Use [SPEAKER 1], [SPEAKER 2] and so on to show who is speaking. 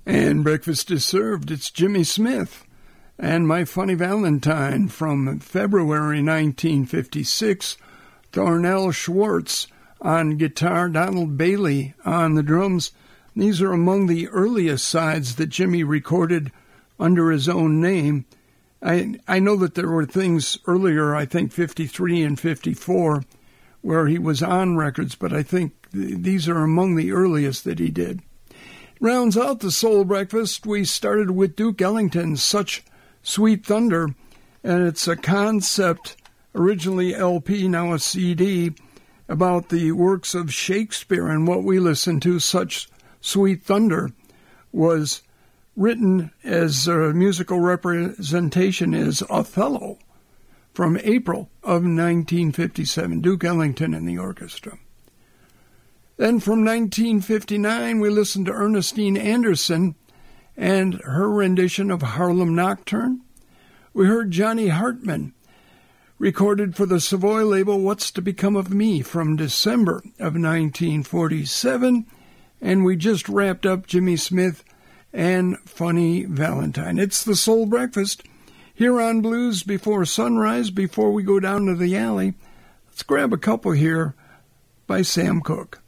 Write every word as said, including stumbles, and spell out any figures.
[SPEAKER 1] And breakfast is served. It's Jimmy Smith and My Funny Valentine from February nineteen fifty-six. Thornell Schwartz on guitar, Donald Bailey on the drums. These are among the earliest sides that Jimmy recorded under his own name. I I know that there were things earlier, I think fifty-three and fifty-four, where he was on records, but I think th- these are among the earliest that he did. Rounds out the Soul Breakfast, we started with Duke Ellington's Such Sweet Thunder, and it's a concept, originally L P, now a C D, about the works of Shakespeare. And what we listened to, Such Sweet Thunder, was written as a musical representation is Othello from April of nineteen fifty-seven, Duke Ellington and the orchestra. Then from nineteen fifty-nine, we listened to Ernestine Anderson and her rendition of Harlem Nocturne. We heard Johnny Hartman, recorded for the Savoy label, What's to Become of Me, from December of nineteen forty-seven. And we just wrapped up Jimmy Smith and Funny Valentine. It's the Soul Breakfast here on Blues Before Sunrise. Before we go down to the alley, let's grab a couple here by Sam Cooke.